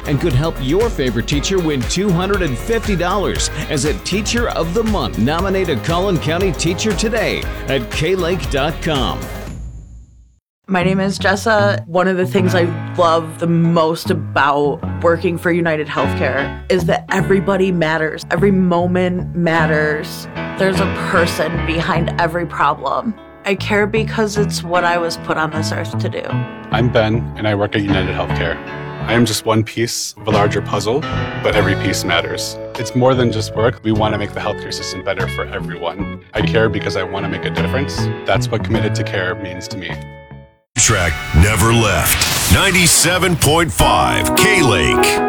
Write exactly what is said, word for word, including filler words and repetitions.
and could help your favorite teacher win two hundred fifty dollars as a Teacher of the Month. Nominate a Collin County teacher today at k lake dot com. My name is Jessa. One of the things I love the most about working for United Healthcare is that everybody matters. Every moment matters. There's a person behind every problem. I care because it's what I was put on this earth to do. I'm Ben, and I work at United Healthcare. I am just one piece of a larger puzzle, but every piece matters. It's more than just work. We want to make the healthcare system better for everyone. I care because I want to make a difference. That's what committed to care means to me. Track never left. ninety-seven point five K-Lake.